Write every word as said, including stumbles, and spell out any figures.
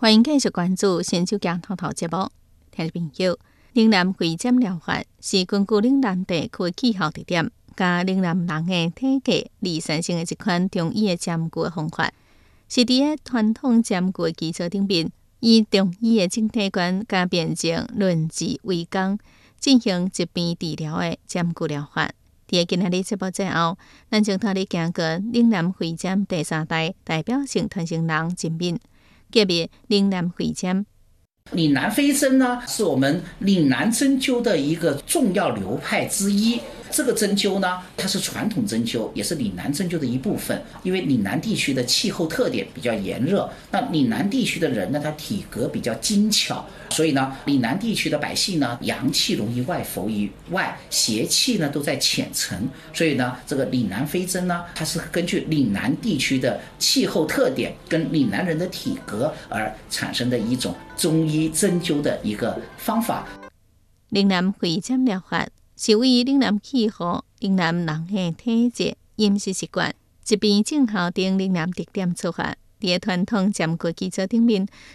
欢迎继续关注《新手讲透透》节目，听众朋友，岭南会诊疗法是根据岭南地区的气候特点，加岭南人的体格而产生的一款中医的针灸的方法，是伫个传统针灸的基础顶面，以中医的整体观加变成论治为纲，进行疾病治疗的针灸疗法。伫个今仔日节目最后，咱将带你行过岭南会诊第三代代表性传承人陈敏。特别岭南会诊， 岭南飞针呢，是我们岭南针灸的一个重要流派之一。这个针灸呢，它是传统针灸，也是岭南针灸的一部分。因为岭南地区的气候特点比较炎热，那岭南地区的人呢，他体格比较精巧，所以呢，岭南地区的百姓呢，阳气容易外浮于外，邪气呢都在浅层。所以呢，这个岭南飞针呢，它是根据岭南地区的气候特点跟岭南人的体格而产生的一种中医针灸的一个方法。 岭南会诊疗法是为岭南气候、岭南人的体质、饮食习惯、疾病症候等岭南特点出发，伫个传统针灸基础顶面，